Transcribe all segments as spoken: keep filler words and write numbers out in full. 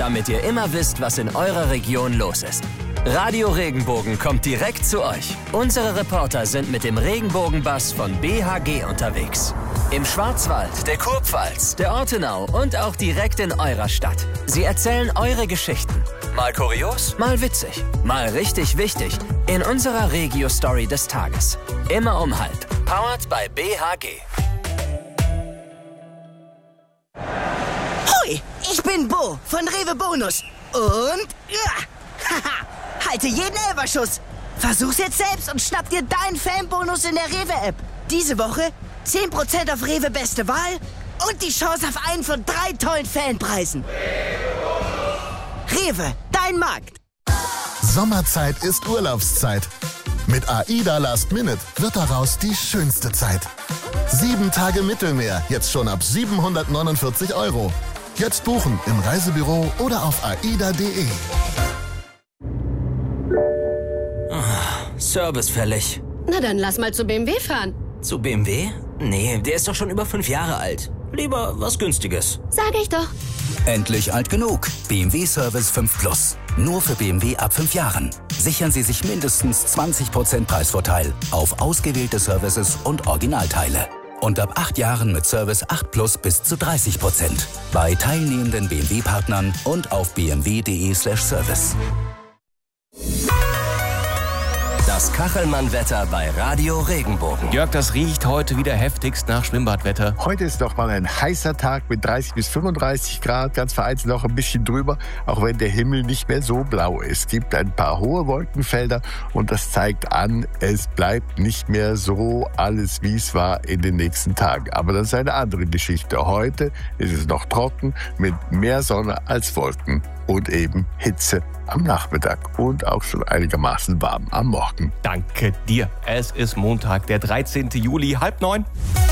damit ihr immer wisst, was in eurer Region los ist. Radio Regenbogen kommt direkt zu euch. Unsere Reporter sind mit dem Regenbogenbus von B H G unterwegs. Im Schwarzwald, der Kurpfalz, der Ortenau und auch direkt in eurer Stadt. Sie erzählen eure Geschichten. Mal kurios, mal witzig, mal richtig wichtig. In unserer Regio-Story des Tages. Immer um halb. Powered by B H G. Hoi, ich bin Bo von Rewe Bonus. Und... Ja, haha, halte jeden Elferschuss. Versuch's jetzt selbst und schnapp dir deinen Fanbonus in der Rewe-App. Diese Woche zehn Prozent auf Rewe Beste Wahl und die Chance auf einen von drei tollen Fanpreisen. Rewe, dein Markt. Sommerzeit ist Urlaubszeit. Mit AIDA Last Minute wird daraus die schönste Zeit. Sieben Tage Mittelmeer, jetzt schon ab siebenhundertneunundvierzig Euro. Jetzt buchen im Reisebüro oder auf aida punkt de. Oh, Service fällig. Na dann lass mal zu B M W fahren. Zu B M W? Nee, der ist doch schon über fünf Jahre alt. Lieber was Günstiges. Sag ich doch. Endlich alt genug. B M W Service fünf Plus. Nur für B M W ab fünf Jahren. Sichern Sie sich mindestens zwanzig Prozent Preisvorteil auf ausgewählte Services und Originalteile. Und ab acht Jahren mit Service acht Plus bis zu dreißig Prozent. Bei teilnehmenden B M W-Partnern und auf b m w punkt de slash service. Das Kachelmann-Wetter bei Radio Regenbogen. Jörg, das riecht heute wieder heftigst nach Schwimmbadwetter. Heute ist doch mal ein heißer Tag mit dreißig bis fünfunddreißig Grad, ganz vereinzelt noch ein bisschen drüber, auch wenn der Himmel nicht mehr so blau ist. Es gibt ein paar hohe Wolkenfelder und das zeigt an, es bleibt nicht mehr so alles, wie es war in den nächsten Tagen. Aber das ist eine andere Geschichte. Heute ist es noch trocken mit mehr Sonne als Wolken und eben Hitze am Nachmittag und auch schon einigermaßen warm am Morgen. Danke dir. Es ist Montag, der dreizehnten Juli, halb neun.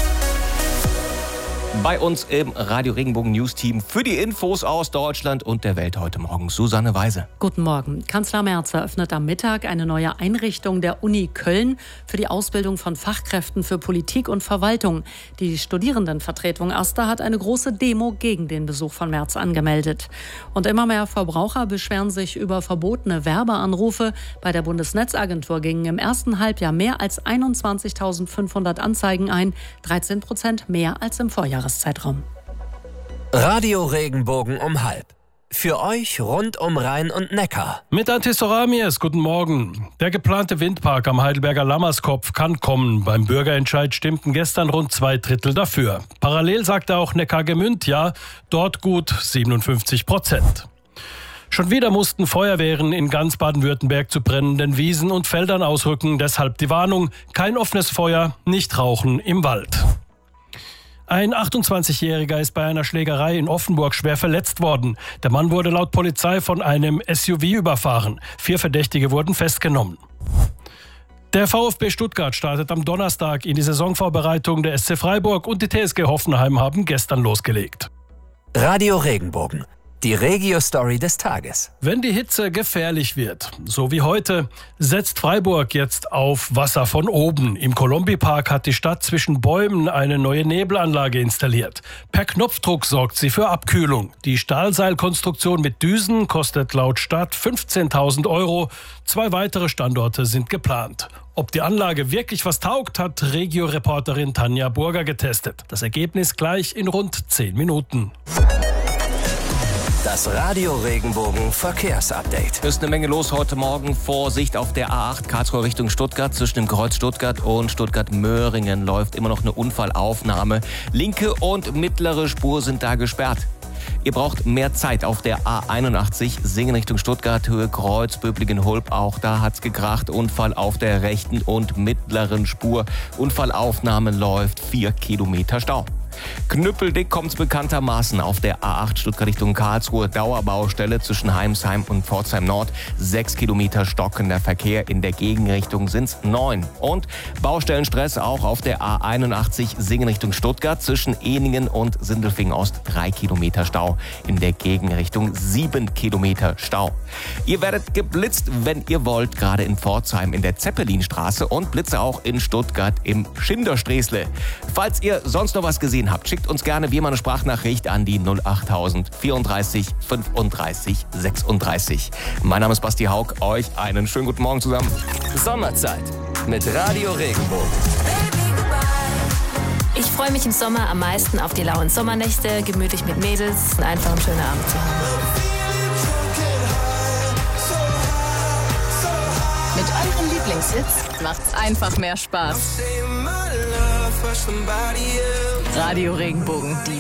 Bei uns im Radio Regenbogen News Team für die Infos aus Deutschland und der Welt heute Morgen Susanne Weise. Guten Morgen. Kanzler Merz eröffnet am Mittag eine neue Einrichtung der Uni Köln für die Ausbildung von Fachkräften für Politik und Verwaltung. Die Studierendenvertretung AStA hat eine große Demo gegen den Besuch von Merz angemeldet. Und immer mehr Verbraucher beschweren sich über verbotene Werbeanrufe. Bei der Bundesnetzagentur gingen im ersten Halbjahr mehr als einundzwanzigtausendfünfhundert Anzeigen ein, dreizehn Prozent mehr als im Vorjahr. Zeitraum. Radio Regenbogen um halb. Für euch rund um Rhein und Neckar. Mit Antistoramies, guten Morgen. Der geplante Windpark am Heidelberger Lammerskopf kann kommen. Beim Bürgerentscheid stimmten gestern rund zwei Drittel dafür. Parallel sagte auch Neckargemünd ja, dort gut siebenundfünfzig Prozent. Schon wieder mussten Feuerwehren in ganz Baden-Württemberg zu brennenden Wiesen und Feldern ausrücken. Deshalb die Warnung, kein offenes Feuer, nicht rauchen im Wald. Ein achtundzwanzigjähriger ist bei einer Schlägerei in Offenburg schwer verletzt worden. Der Mann wurde laut Polizei von einem S U V überfahren. Vier Verdächtige wurden festgenommen. Der VfB Stuttgart startet am Donnerstag in die Saisonvorbereitung. Der S C Freiburg und die T S G Hoffenheim haben gestern losgelegt. Radio Regenbogen. Die Regio-Story des Tages. Wenn die Hitze gefährlich wird, so wie heute, setzt Freiburg jetzt auf Wasser von oben. Im Kolombi-Park hat die Stadt zwischen Bäumen eine neue Nebelanlage installiert. Per Knopfdruck sorgt sie für Abkühlung. Die Stahlseilkonstruktion mit Düsen kostet laut Stadt fünfzehntausend Euro. Zwei weitere Standorte sind geplant. Ob die Anlage wirklich was taugt, hat Regio-Reporterin Tanja Burger getestet. Das Ergebnis gleich in rund zehn Minuten. Das Radio Regenbogen Verkehrsupdate. Es ist eine Menge los heute Morgen. Vorsicht auf der A acht Karlsruhe Richtung Stuttgart. Zwischen dem Kreuz Stuttgart und Stuttgart-Möhringen läuft immer noch eine Unfallaufnahme. Linke und mittlere Spur sind da gesperrt. Ihr braucht mehr Zeit auf der A einundachtzig, Singen Richtung Stuttgart, Höhe Kreuz, Böblingen-Hulb. Auch da hat's gekracht. Unfall auf der rechten und mittleren Spur. Unfallaufnahme läuft vier Kilometer Stau. Knüppeldick kommt's bekanntermaßen auf der A acht Stuttgart Richtung Karlsruhe. Dauerbaustelle zwischen Heimsheim und Pforzheim Nord. Sechs Kilometer stockender Verkehr. In der Gegenrichtung sind's neun. Und Baustellenstress auch auf der A einundachtzig Singen Richtung Stuttgart. Zwischen Ehningen und Sindelfingen Ost. Drei Kilometer Stau. In der Gegenrichtung sieben Kilometer Stau. Ihr werdet geblitzt, wenn ihr wollt. Gerade in Pforzheim in der Zeppelinstraße. Und Blitze auch in Stuttgart im Schindersträßle. Falls ihr sonst noch was gesehen gesehen habt. Schickt uns gerne wie immer eine Sprachnachricht an die null acht null vierunddreißig fünfunddreißig sechsunddreißig. Mein Name ist Basti Haug. Euch einen schönen guten Morgen zusammen. Sommerzeit mit Radio Regenbogen. Ich freue mich im Sommer am meisten auf die lauen Sommernächte, gemütlich mit Mädels und einfach einen schönen Abend zu haben. Mit euren Lieblingshits macht's einfach mehr Spaß. Radio Regenbogen, die